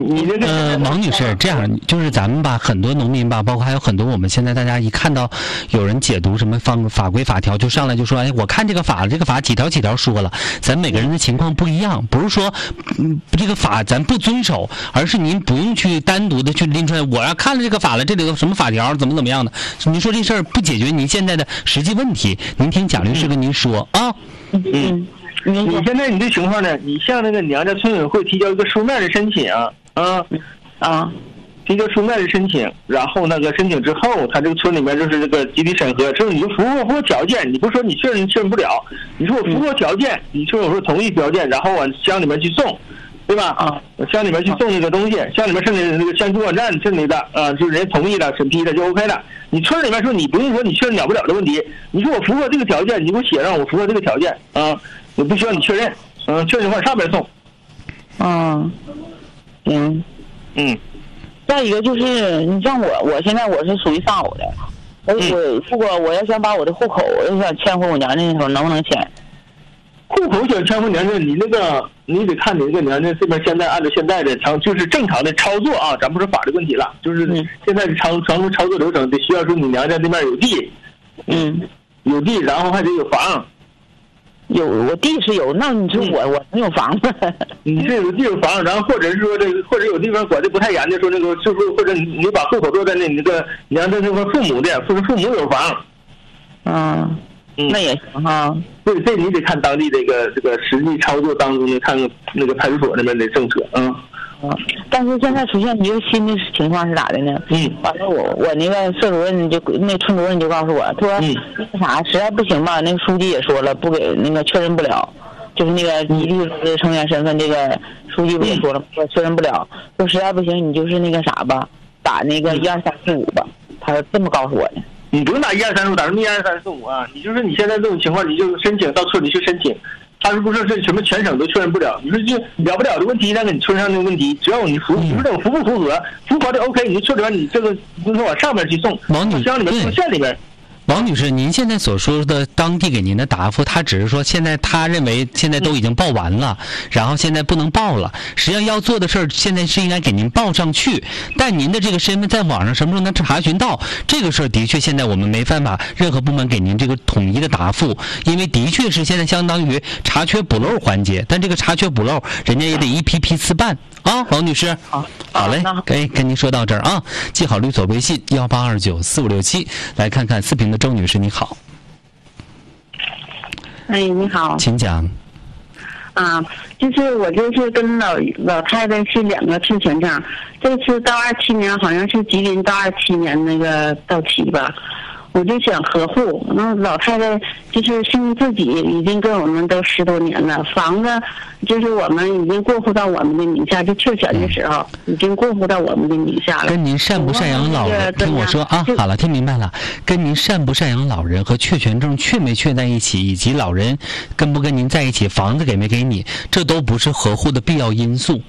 你这个王女士，这样就是咱们吧，很多农民吧，包括还有很多我们现在大家一看到有人解读什么法规法条，就上来就说，哎，我看这个法几条说了，咱每个人的情况不一样，不是说这个法咱不遵守，而是您不用去单独的去拎出来，我要看了这个法了，这里有什么法条怎么样的，您说这事儿不解决您现在的实际问题，您听蒋律师跟您说啊。 你现在你这情况呢？你向那个娘家村委会提交一个书面的申请提交书面的申请，然后那个申请之后，他这个村里面就是这个集体审核，之后你就符合条件，你不是说你确认不了，你说我符合条件，你村委会同意条件，然后往乡里面去送，对吧？乡里面去送那个东西，乡里面甚至那个乡主管站这里的就是人家同意了审批了就 OK 了。你村里面说你不用说你确认了不了的问题，你说我符合这个条件，你给我写上我符合这个条件我不需要你确认，确认的话上边送。 再一个就是你像我现在我是属于丧偶的，如果我要想把我的户口要想迁回我娘家那头，能不能迁？ 户口想迁回娘家，你得看你那个娘家这边现在按照现在的就是正常的操作咱不说法律问题了，就是现在的常规操作流程得需要说你娘家那边有地，有地，然后还得有房。 我地是有，那你说我没有房子。 你是有地有房，然后或者是说或者有地方管的不太严的，说那个就是或者你把户口落在那个娘家那块父母的，或者父母有房。 那也行哈。 对，这你得看当地这个实际操作当中的，看那个派出所那边的政策但是现在出现一个新的情况是咋的呢？完了我那个社主任那村主任就告诉我，他说那啥实在不行吧，那个书记也说了，不给那个确认不了，就是那个集体的成员身份，这个书记不也说了，说确认不了，说实在不行你就是那个啥吧，打那个12345吧，他这么告诉我的。 你不用打12345，打成12345你就是你现在这种情况，你就申请到村里去申请。他是不是什么全省都确认不了？你说就了不了的问题，那个你村上那个问题，只要你符不符合的 OK， 你就村里边你这个工作往上面去送，乡里面送县里边。 王女士，您现在所说的当地给您的答复，他只是说现在他认为现在都已经报完了，然后现在不能报了。实际上要做的事儿，现在是应该给您报上去。但您的这个身份在网上什么时候能查询到？这个事儿的确现在我们没办法任何部门给您这个统一的答复，因为的确是现在相当于查缺补漏环节，但这个查缺补漏，人家也得一批批次办王女士。好嘞，跟您说到这儿记好律所微信18294567，来看看四平的周女士，你好。 你好， 请讲。 就是我就是跟老太太是2个质权证，这次到27年，好像是吉林到27年那个到期吧。我就想合户，那老太太就是姓自己，已经跟我们都10多年了，房子就是我们已经过户到我们的名下，就确权的时候已经过户到我们的名下了。 跟您赡不赡养老人，听我说好了，听明白了。跟您赡不赡养老人和确权证确没确在一起，以及老人跟不跟您在一起，房子给没给你，这都不是合户的必要因素。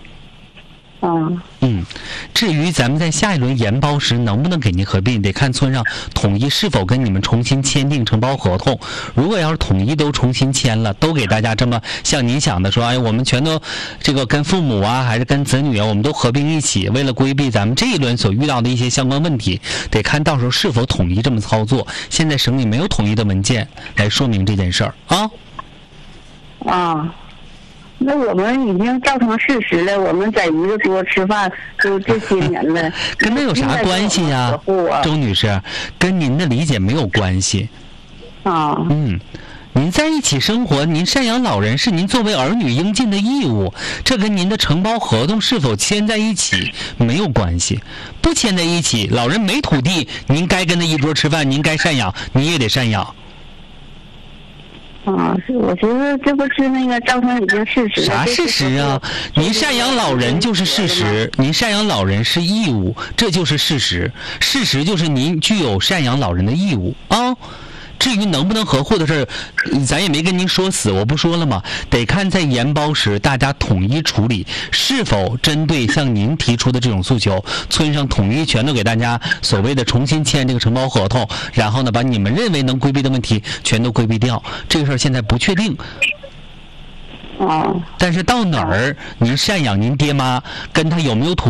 至于咱们在下一轮研包时能不能给您合并，得看村上统一是否跟你们重新签订承包合同。如果要是统一都重新签了，都给大家这么像您想的说，我们全都这个跟父母还是跟子女我们都合并一起，为了规避咱们这一轮所遇到的一些相关问题，得看到时候是否统一这么操作。现在省里没有统一的文件来说明这件事儿那我们已经造成事实了，我们在一个桌吃饭就这些年了， 跟那有啥关系呀？周女士，跟您的理解没有关系。您在一起生活，您赡养老人是您作为儿女应尽的义务，这跟您的承包合同是否签在一起没有关系。不签在一起，老人没土地，您该跟他一桌吃饭，您该赡养，你也得赡养。 我觉得这不是那个造成已经事实了。 啥事实啊？您赡养老人就是事实，您赡养老人是义务，这就是事实。事实就是您具有赡养老人的义务至于能不能合户的事儿，咱也没跟您说死，我不说了吗？得看在研包时大家统一处理，是否针对像您提出的这种诉求，村上统一全都给大家所谓的重新签这个承包合同，然后呢把你们认为能规避的问题全都规避掉。这个事儿现在不确定。但是到哪儿您赡养您爹妈，跟他有没有土